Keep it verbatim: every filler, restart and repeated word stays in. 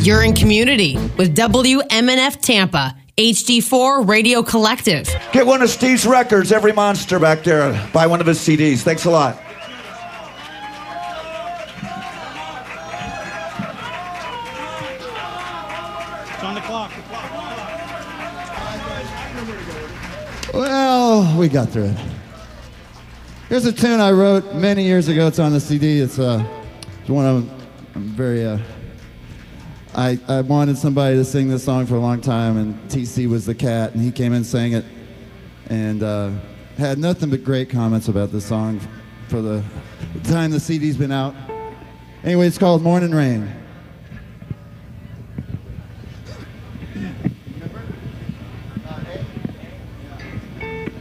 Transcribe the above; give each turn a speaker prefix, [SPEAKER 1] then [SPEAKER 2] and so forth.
[SPEAKER 1] You're in community with W M N F Tampa, H D four Radio Collective.
[SPEAKER 2] Get one of Steve's records, every monster back there. Buy one of his C Ds. Thanks a lot.
[SPEAKER 3] It's on the clock.
[SPEAKER 4] Well, we got through it. Here's a tune I wrote many years ago. It's on the C D. It's uh, it's one of I'm very uh, I I wanted somebody to sing this song for a long time, and T C was the cat, and he came in and sang it, and uh, had nothing but great comments about this song for the time the C D's been out. Anyway, it's called Morning Rain.